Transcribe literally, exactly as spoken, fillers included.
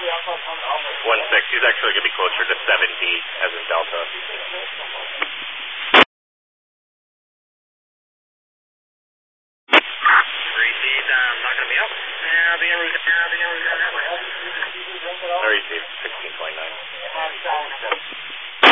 One six. He's actually going to be closer to seventy as in Delta. Received. I'm not going to be up. I'll be in route. I'll be in route. Received. sixteen twenty-nine.